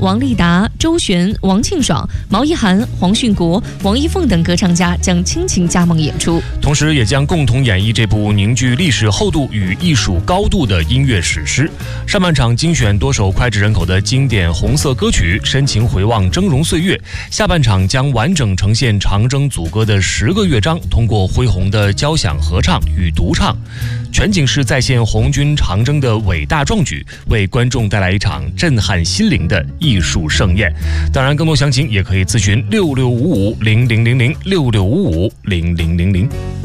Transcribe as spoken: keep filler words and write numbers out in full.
王立达、周璇、王庆爽、毛一涵、黄训国、王一凤等歌唱家将倾情加盟演出， 同时也将共同演绎这部凝聚历史厚度与艺术高度的音乐史诗。上半场精选多首脍炙人口的经典红色歌曲，深情回望峥嵘岁月；下半场将完整呈现长征组歌的十个乐章，通过恢宏的交响合唱与独唱，全景式再现红军长征的伟大壮举，为观众带来一场震撼心灵的艺术盛宴。当然，更多详情也可以咨询六六五五零零零零六六五五零零零零。